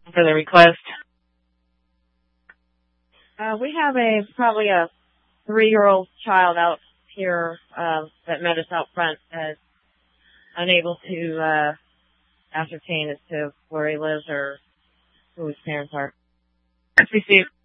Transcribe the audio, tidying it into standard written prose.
for the request. We have probably a 3-year-old child out here that met us out front, unable to ascertain as to where he lives or who his parents are. That's received.